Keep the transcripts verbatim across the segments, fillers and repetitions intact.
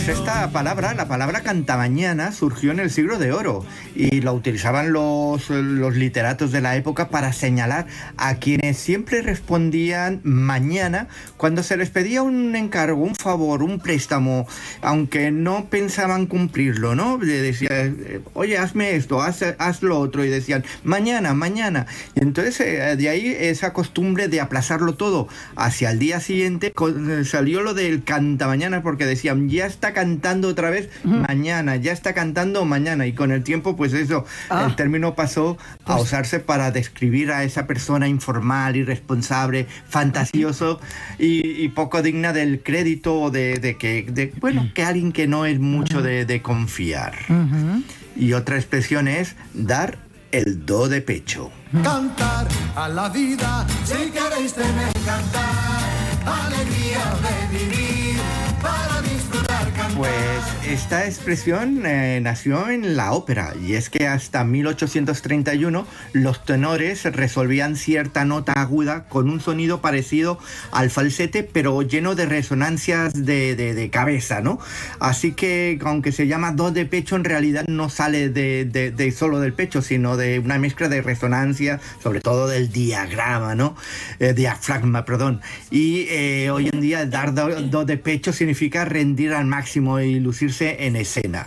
Pues esta palabra, la palabra cantamañana, surgió en el siglo de oro y la utilizaban los, los literatos de la época para señalar a quienes siempre respondían mañana cuando se les pedía un encargo, un favor, un préstamo, aunque no pensaban cumplirlo, ¿no? Le decían, oye, hazme esto, haz, haz lo otro, y decían, mañana, mañana. Y entonces eh, de ahí esa costumbre de aplazarlo todo hacia el día siguiente, con, salió lo del cantamañana, porque decían, ya está cantando otra vez uh-huh. mañana, ya está cantando mañana, y con el tiempo pues eso, ah. el término pasó a usarse para describir a esa persona informal, irresponsable, fantasioso y, y poco digna del crédito o de, de que, de, bueno, que alguien que no es mucho uh-huh. de, de confiar. Uh-huh. Y otra expresión es dar el do de pecho. Cantar a la vida, si queréis tener cantar, alegría de vivir, para disfrutar cantar. Pues esta expresión eh, nació en la ópera, y es que hasta mil ochocientos treinta y uno los tenores resolvían cierta nota aguda con un sonido parecido al falsete, pero lleno de resonancias de, de, de cabeza, ¿no? Así que, aunque se llama do de pecho, en realidad no sale de, de, de solo del pecho, sino de una mezcla de resonancia, sobre todo del diagrama, ¿no? Eh, diafragma, perdón. Y eh, hoy en día dar do, do de pecho significa rendir al máximo y lucirse en escena.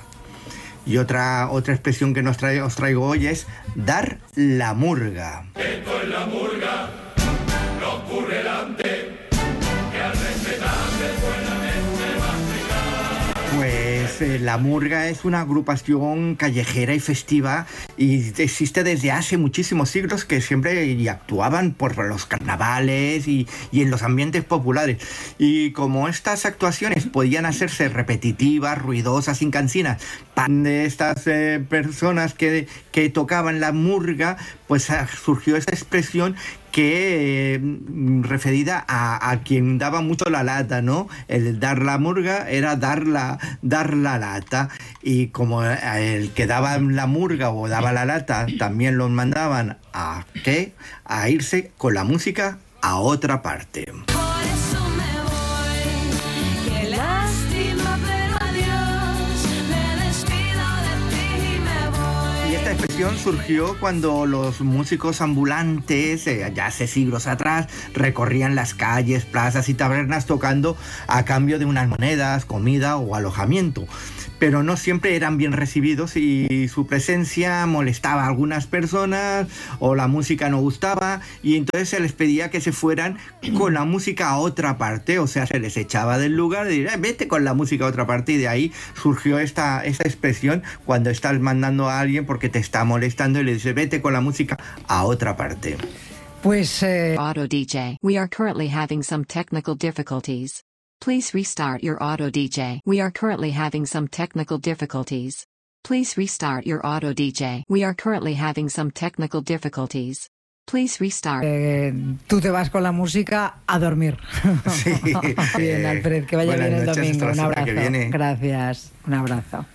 Y otra, otra expresión que nos trae, os traigo hoy es dar la murga. Esto es la murga, no ocurre delante, que al respetable buenamente va a explicar. Pues eh, la murga es una agrupación callejera y festiva, y existe desde hace muchísimos siglos, que siempre y actuaban por los carnavales y, y en los ambientes populares. Y como estas actuaciones podían hacerse repetitivas, ruidosas, incansinas, de estas eh, personas que, que tocaban la murga, pues surgió esa expresión que eh, referida a, a quien daba mucho la lata, ¿no? El dar la murga era dar la, dar la lata, y como el que daba la murga o daba la lata también los mandaban a ¿qué? A irse con la música a otra parte. Esta expresión surgió cuando los músicos ambulantes, eh, ya hace siglos atrás, recorrían las calles, plazas y tabernas tocando a cambio de unas monedas, comida o alojamiento. Pero no siempre eran bien recibidos y su presencia molestaba a algunas personas, o la música no gustaba, y entonces se les pedía que se fueran con la música a otra parte, o sea, se les echaba del lugar y decía, vete con la música a otra parte, y de ahí surgió esta, esta expresión cuando estás mandando a alguien porque te está molestando y le dices, vete con la música a otra parte. Pues... Eh... Auto D J, we are currently having some technical difficulties. Please restart your auto D J. We are currently having some technical difficulties. Please restart your auto D J. We are currently having some technical difficulties. Please restart. Eh, tú te vas con la música a dormir. Sí. Bien, Alfred, que vaya Buenas bien el noches, domingo. Un abrazo. Que viene. Gracias. Un abrazo.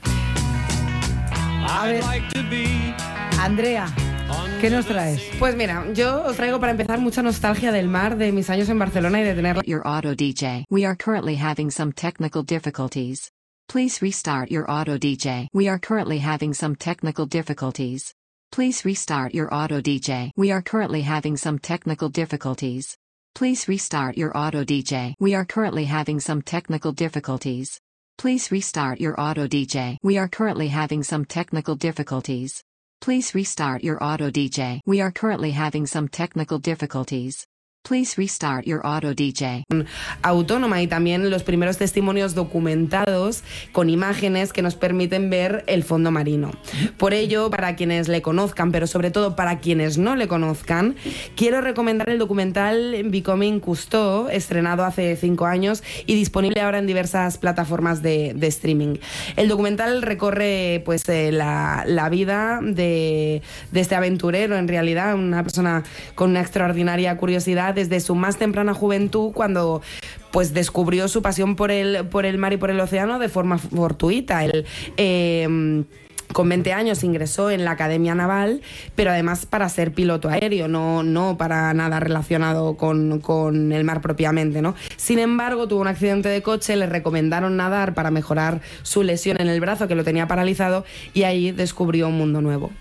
A ver, Andrea, ¿qué nos traes? Pues mira, yo os traigo para empezar mucha nostalgia del mar, de mis años en Barcelona y de tener... Your auto D J. We are currently having some technical difficulties. Please restart your auto D J. We are currently having some technical difficulties. Please restart your auto D J. We are currently having some technical difficulties. Please restart your auto D J. We are currently having some technical difficulties. Please restart your auto D J. We are currently having some technical difficulties. Please restart your auto D J. We are currently having some technical difficulties. Please restart your auto D J. Autónoma, y también los primeros testimonios documentados con imágenes que nos permiten ver el fondo marino. Por ello, para quienes le conozcan, pero sobre todo para quienes no le conozcan, quiero recomendar el documental Becoming Cousteau, estrenado hace cinco años y disponible ahora en diversas plataformas de, de streaming. El documental recorre pues eh, la, la vida de, de este aventurero, en realidad, una persona con una extraordinaria curiosidad desde su más temprana juventud, cuando pues descubrió su pasión por el, por el mar y por el océano de forma fortuita. Él eh, Con veinte años ingresó en la Academia Naval, pero además para ser piloto aéreo, no, no para nada relacionado con, con el mar propiamente, ¿no? Sin embargo, tuvo un accidente de coche, le recomendaron nadar para mejorar su lesión en el brazo que lo tenía paralizado y ahí descubrió un mundo nuevo.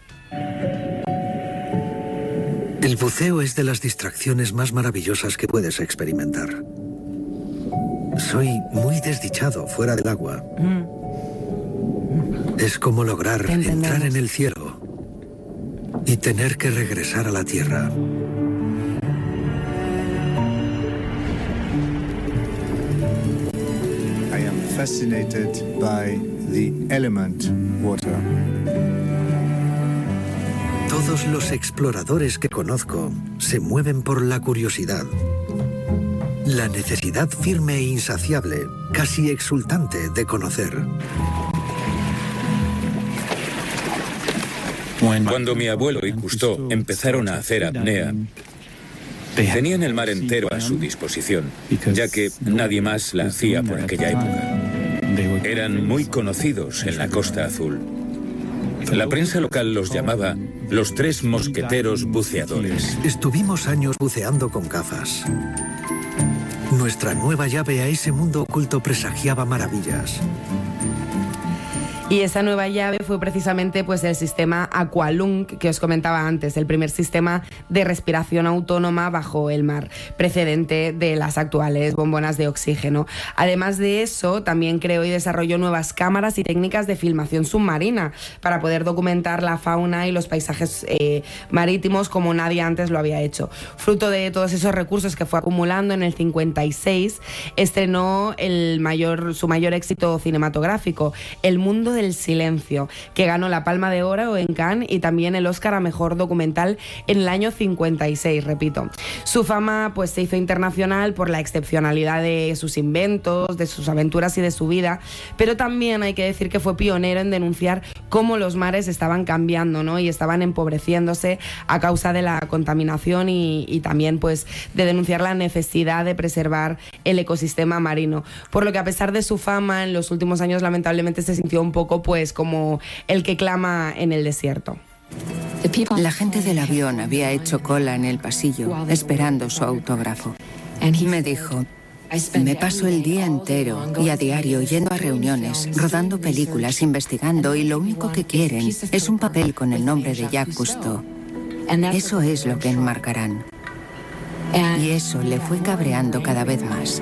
El buceo es de las distracciones más maravillosas que puedes experimentar. Soy muy desdichado fuera del agua. Mm. Es como lograr entrar en el cielo y tener que regresar a la tierra. I am fascinated by the element water. Todos los exploradores que conozco se mueven por la curiosidad. La necesidad firme e insaciable, casi exultante de conocer. Cuando mi abuelo y Cousteau empezaron a hacer apnea, tenían el mar entero a su disposición, ya que nadie más la hacía por aquella época. Eran muy conocidos en la Costa Azul. La prensa local los llamaba los tres mosqueteros buceadores. Estuvimos años buceando con gafas. Nuestra nueva llave a ese mundo oculto presagiaba maravillas. Y esa nueva llave fue precisamente pues el sistema Aqualung que os comentaba antes, el primer sistema de respiración autónoma bajo el mar, precedente de las actuales bombonas de oxígeno. Además de eso, también creó y desarrolló nuevas cámaras y técnicas de filmación submarina para poder documentar la fauna y los paisajes eh, marítimos como nadie antes lo había hecho. Fruto de todos esos recursos que fue acumulando, en el cincuenta y seis estrenó el mayor, su mayor éxito cinematográfico, El mundo de del silencio, que ganó la Palma de Oro en Cannes y también el Oscar a Mejor Documental en el año cincuenta y seis, repito. Su fama pues se hizo internacional por la excepcionalidad de sus inventos, de sus aventuras y de su vida, pero también hay que decir que fue pionero en denunciar cómo los mares estaban cambiando, ¿no? Y estaban empobreciéndose a causa de la contaminación y, y también pues de denunciar la necesidad de preservar el ecosistema marino. Por lo que a pesar de su fama, en los últimos años lamentablemente se sintió un poco pues como el que clama en el desierto. La gente del avión había hecho cola en el pasillo esperando su autógrafo. Me dijo: me paso el día entero y a diario yendo a reuniones, rodando películas, investigando, y lo único que quieren es un papel con el nombre de Jacques Cousteau. Eso es lo que enmarcarán. Y eso le fue cabreando cada vez más.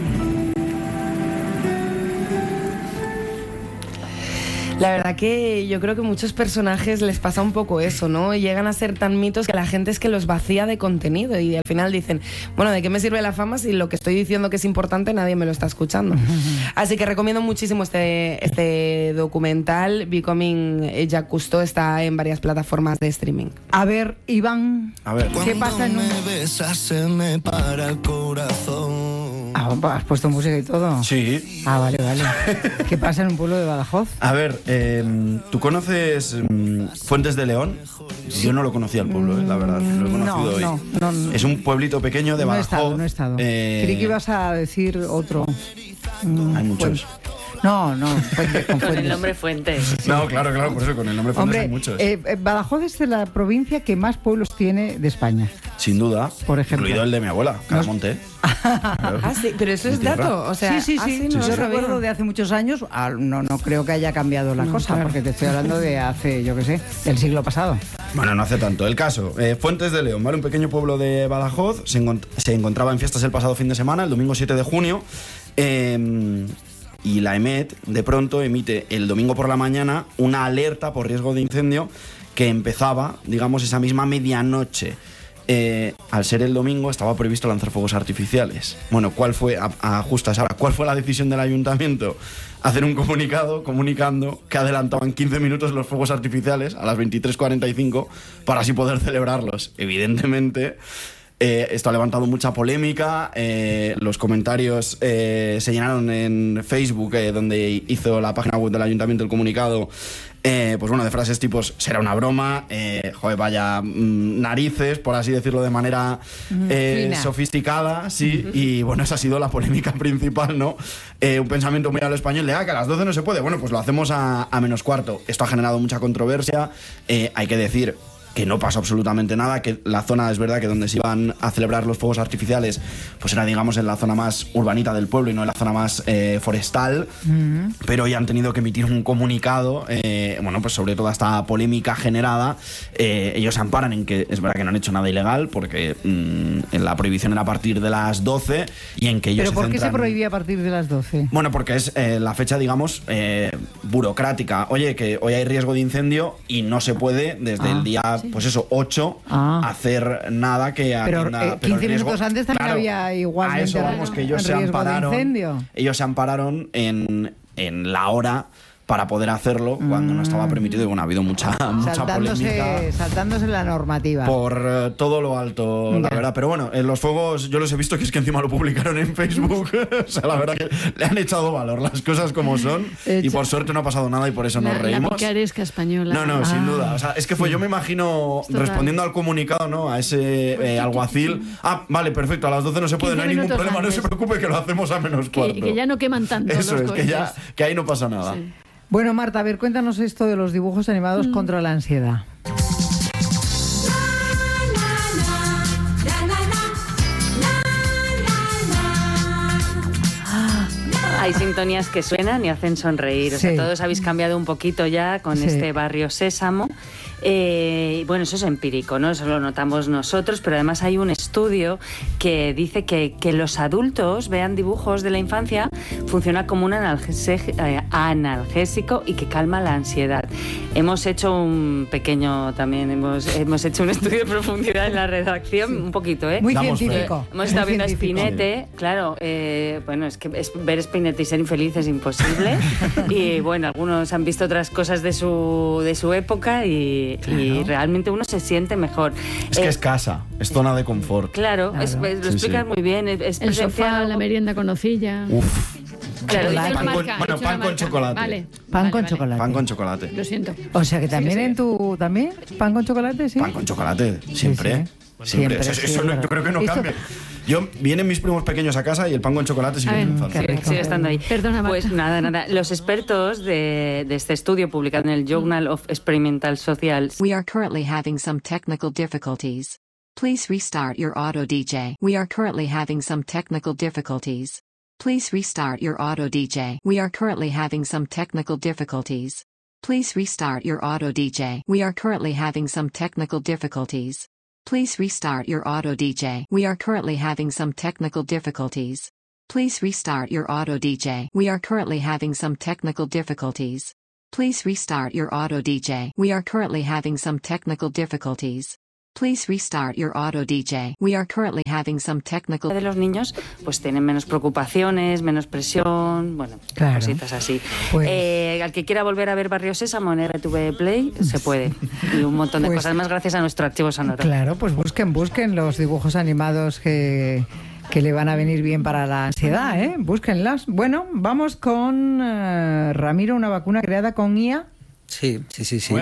La verdad que yo creo que a muchos personajes les pasa un poco eso, ¿no? Llegan a ser tan mitos que la gente es que los vacía de contenido y al final dicen, bueno, ¿de qué me sirve la fama si lo que estoy diciendo que es importante nadie me lo está escuchando? Así que recomiendo muchísimo este, este documental. Becoming Jacques Cousteau está en varias plataformas de streaming. A ver, Iván, a ver. ¿qué pasa en un... me besas, se me para el corazón. Ah, ¿has puesto música y todo? Sí. Ah, vale, vale. ¿Qué pasa en un pueblo de Badajoz? A ver, eh, ¿tú conoces um, Fuentes de León? Sí. Yo no lo conocía el pueblo, eh, la verdad. Lo he conocido no, hoy. No, no, no. Es un pueblito pequeño de no Badajoz. No he estado, no he estado. Eh... Creí que ibas a decir otro. Mm, Hay muchos. Pues... No, no, Fuentes, con, con el nombre Fuentes. Sí. No, claro, claro, por eso con el nombre Fuentes Hombre, hay muchos. Eh, Badajoz es la provincia que más pueblos tiene de España. Sin duda. Por ejemplo. Incluido el de mi abuela, Caramonte. Claro. Ah, sí, pero eso es dato. O sea, sí, sí, sí. sí, no yo recuerdo de hace muchos años, no, no creo que haya cambiado la no, cosa, claro. Porque te estoy hablando de hace, yo qué sé, del siglo pasado. Bueno, no hace tanto. El caso, eh, Fuentes de León, ¿vale? Un pequeño pueblo de Badajoz. Se, encont- se encontraba en fiestas el pasado fin de semana, el domingo siete de junio. Eh, y la EMET, de pronto, emite el domingo por la mañana una alerta por riesgo de incendio que empezaba, digamos, esa misma medianoche. Eh, al ser el domingo estaba previsto lanzar fuegos artificiales. Bueno, ¿cuál fue, a, a justo a esa hora, cuál fue la decisión del ayuntamiento? Hacer un comunicado comunicando que adelantaban quince minutos los fuegos artificiales a las veintitrés cuarenta y cinco para así poder celebrarlos. Evidentemente, Eh, esto ha levantado mucha polémica. Eh, los comentarios eh, se llenaron en Facebook, eh, donde hizo la página web del ayuntamiento el comunicado. Eh, pues bueno, de frases tipos, será una broma, eh, joder, vaya mmm, narices, por así decirlo de manera eh, sofisticada, sí, y bueno, esa ha sido la polémica principal, ¿no? Eh, un pensamiento muy al español de, ah, que a las doce no se puede, bueno, pues lo hacemos a, a menos cuarto. Esto ha generado mucha controversia, eh, hay que decir que no pasó absolutamente nada, que la zona, es verdad que donde se iban a celebrar los fuegos artificiales, pues era, digamos, en la zona más urbanita del pueblo y no en la zona más eh, forestal, mm. pero ya han tenido que emitir un comunicado, eh, bueno, pues sobre toda esta polémica generada. Eh, ellos se amparan en que es verdad que no han hecho nada ilegal, porque mmm, la prohibición era a partir de las doce y en que ellos ¿Pero se por centran... qué se prohibía a partir de las doce? Bueno, porque es eh, la fecha, digamos, eh, burocrática. Oye, que hoy hay riesgo de incendio y no se puede desde ah, el día... ¿sí? Pues eso, ocho, ah. hacer nada que pero, atienda, eh, quince pero minutos antes también claro, había igualmente a eso vamos, que ellos se ampararon, ellos se ampararon en, en la hora para poder hacerlo cuando mm. no estaba permitido y bueno, ha habido mucha, mucha saltándose, polémica. Saltándose la normativa. Por uh, todo lo alto, ya. La verdad. Pero bueno, en los fuegos yo los he visto que es que encima lo publicaron en Facebook. O sea, la verdad que le han echado valor las cosas como son y por suerte no ha pasado nada y por eso la, nos reímos. La picaresca española. No, no, ah. sin duda. O sea, es que fue, yo me imagino respondiendo al comunicado, ¿no? A ese eh, alguacil. Ah, vale, perfecto, a las doce no se puede, no hay ningún problema, antes. No se preocupe que lo hacemos a menos cuarto. Que, que ya no queman tanto. Eso los es, que, ya, que ahí no pasa nada. Sí. Bueno, Marta, a ver, cuéntanos esto de los dibujos animados mm. contra la ansiedad. Hay sintonías que suenan y hacen sonreír. Sí. O sea, todos habéis cambiado un poquito ya con sí. este Barrio Sésamo. Eh, bueno, eso es empírico, ¿no? Eso lo notamos nosotros, pero además hay un estudio que dice que, que los adultos vean dibujos de la infancia funciona como un eh, analgésico y que calma la ansiedad. Hemos hecho un pequeño también, hemos, hemos hecho un estudio de profundidad en la redacción, sí. un poquito, ¿eh? Muy Damos científico. Fe. Hemos estado viendo a Spinette, claro, eh, bueno, es que es, ver Spinette y ser infeliz es imposible. Y bueno, algunos han visto otras cosas de su, de su época y Claro. y realmente uno se siente mejor. Es que eh, es casa, es zona de confort. Claro, claro. Es, es, lo sí, explicas sí. muy bien. Es, es el sofá, la merienda con nocilla. Uf. Claro, pan con, marca, bueno, pan con chocolate. Vale. Pan vale, con vale. chocolate. Pan con chocolate. Lo siento. O sea que también sí, sí. en tu... ¿También? ¿Pan con chocolate? Sí. Pan con chocolate, siempre. Sí, sí. Siempre. Siempre. Eso, sí, eso no, yo creo que no cambia. Yo, vienen mis primos pequeños a casa y el pan con chocolate sigue en mi infancia. Sí, sigue estando ahí. Perdona, Marta. Pues nada, nada. Los expertos de, de este estudio publicado en el Journal of Experimental Social. We are currently having some technical difficulties. Please restart your auto D J. We are currently having some technical difficulties. Please restart your auto D J. We are currently having some technical difficulties. Please restart your auto D J. We are currently having some technical difficulties. Please restart your auto D J. We are currently having some technical difficulties. Please restart your auto D J. We are currently having some technical difficulties. Please restart your auto D J. We are currently having some technical difficulties. Please restart your auto D J. We are currently having some technical... De los niños, pues tienen menos preocupaciones, menos presión, bueno, claro. cositas así. Pues... Eh, al que quiera volver a ver Barrio Sésamo en R T V Play, se puede. Y un montón de pues... cosas más gracias a nuestro archivo sonoro. Claro, pues busquen, busquen los dibujos animados que... que le van a venir bien para la ansiedad, ¿eh? Búsquenlas. Bueno, vamos con uh, Ramiro, una vacuna creada con I A. Sí, sí, sí, sí. sí.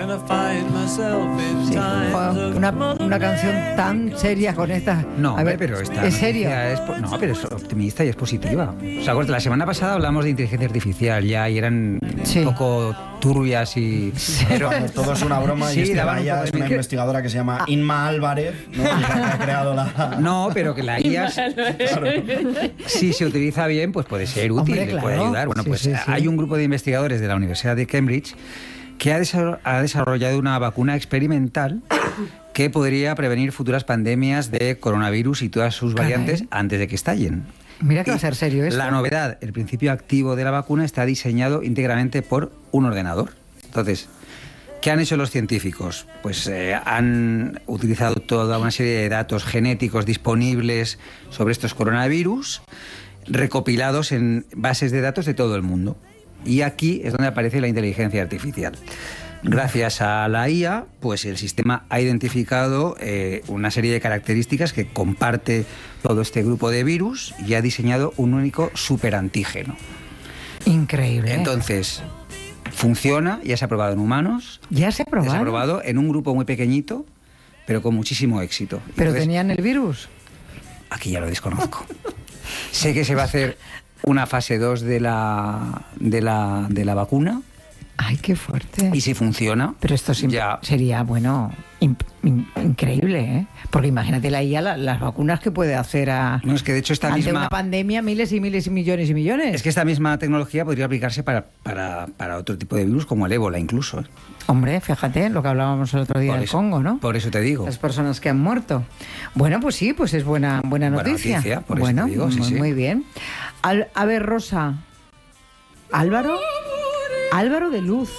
Una, una canción tan seria con esta... No, a ver, pero esta ¿es serio? Es, no, pero es optimista y es positiva. O sea, la semana pasada hablamos de inteligencia artificial ya y eran sí. un poco turbias y... Sí. Pero todo es una broma sí, y este Laia es una que... investigadora que se llama ah. Inma Álvarez, ¿no? Que ha creado la... No, pero que la I A, claro, si se utiliza bien, pues puede ser útil, Hombre, claro. puede ayudar. Bueno, sí, pues sí, sí. hay un grupo de investigadores de la Universidad de Cambridge que ha desarrollado una vacuna experimental que podría prevenir futuras pandemias de coronavirus y todas sus variantes Caray. antes de que estallen. Mira que va a ser serio esto. La novedad, el principio activo de la vacuna está diseñado íntegramente por un ordenador. Entonces, ¿qué han hecho los científicos? Pues eh, han utilizado toda una serie de datos genéticos disponibles sobre estos coronavirus, recopilados en bases de datos de todo el mundo. Y aquí es donde aparece la inteligencia artificial. Gracias a la I A, pues el sistema ha identificado eh, una serie de características que comparte todo este grupo de virus y ha diseñado un único superantígeno. Increíble. Entonces, funciona, ya se ha probado en humanos. ¿Ya se ha probado? Ya se ha probado en un grupo muy pequeñito, pero con muchísimo éxito. ¿Pero Entonces, tenían el virus? Aquí ya lo desconozco. Sé que se va a hacer una fase dos de la, de la, de la vacuna. Ay, qué fuerte. Y si funciona... Pero esto ya... sería, bueno, in, in, increíble, ¿eh? Porque imagínate la I A, la, las vacunas que puede hacer a... No, es que de hecho esta ante misma... una pandemia, miles y miles y millones y millones. Es que esta misma tecnología podría aplicarse para, para, para otro tipo de virus, como el ébola incluso. Hombre, fíjate, lo que hablábamos el otro día del Congo, ¿no? Por eso te digo. Las personas que han muerto. Bueno, pues sí, pues es buena, buena noticia. Buena noticia, por bueno, eso te digo, sí, muy, sí. muy bien. Al, a ver, Rosa. Álvaro. Álvaro de Luz.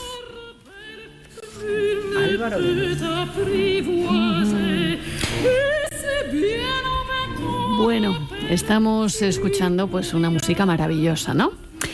Álvaro de Luz. Bueno, estamos escuchando pues una música maravillosa, ¿no?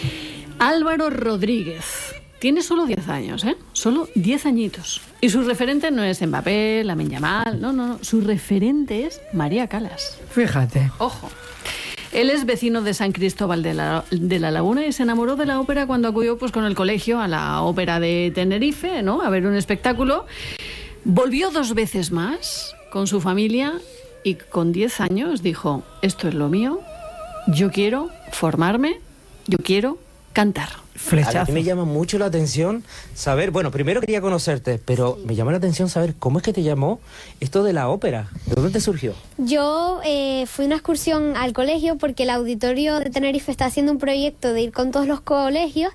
Álvaro Rodríguez. Tiene solo diez años, ¿eh? Solo diez añitos. Y su referente no es Mbappé, Lamine Yamal, no, no, no. Su referente es María Calas. Fíjate. Ojo. Él es vecino de San Cristóbal de la, de la Laguna y se enamoró de la ópera cuando acudió pues, con el colegio a la ópera de Tenerife, ¿no? A ver un espectáculo. Volvió dos veces más con su familia y con diez años dijo, esto es lo mío, yo quiero formarme, yo quiero cantar. Flechazo. A mí me llama mucho la atención saber, bueno, primero quería conocerte, pero me llama la atención saber cómo es que te llamó esto de la ópera. ¿De dónde te surgió? Yo eh, fui a una excursión al colegio porque el auditorio de Tenerife está haciendo un proyecto de ir con todos los colegios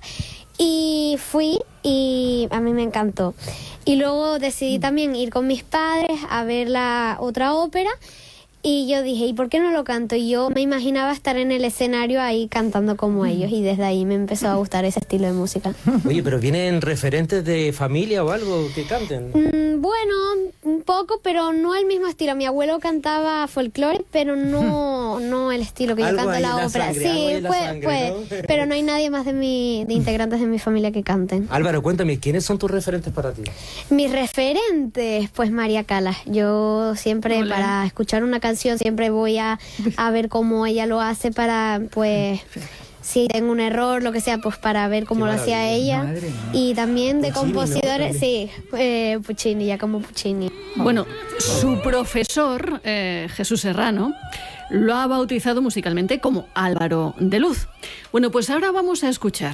y fui y a mí me encantó. Y luego decidí también ir con mis padres a ver la otra ópera. Y yo dije, ¿y por qué no lo canto? Y yo me imaginaba estar en el escenario ahí cantando como ellos y desde ahí me empezó a gustar ese estilo de música. Oye, ¿pero vienen referentes de familia o algo que canten? Mm, bueno, un poco, pero no el mismo estilo. Mi abuelo cantaba folclore, pero no, no el estilo que yo canto en la, la ópera. Sangre, sí, pues, sangre, pues, ¿no? pero no hay nadie más de, mi, de integrantes de mi familia que canten. Álvaro, cuéntame, ¿quiénes son tus referentes para ti? Mis referentes, pues María Calas. Yo siempre Hola. para escuchar una canción siempre voy a, a ver cómo ella lo hace para, pues, si tengo un error, lo que sea, pues para ver cómo lo hacía ella. Y también de Puccini, compositores, ¿no? sí, eh, Puccini, ya como Puccini. Bueno, su profesor, eh, Jesús Serrano, lo ha bautizado musicalmente como Álvaro de Luz. Bueno, pues ahora vamos a escuchar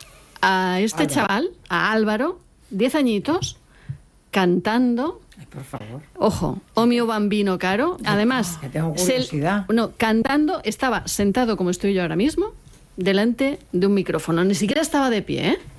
a este Álvaro. chaval, a Álvaro, diez añitos, cantando... Por favor. Ojo, O mio bambino caro. Además, Que tengo se- curiosidad. no, cantando, estaba sentado como estoy yo ahora mismo, delante de un micrófono. Ni siquiera estaba de pie, ¿eh?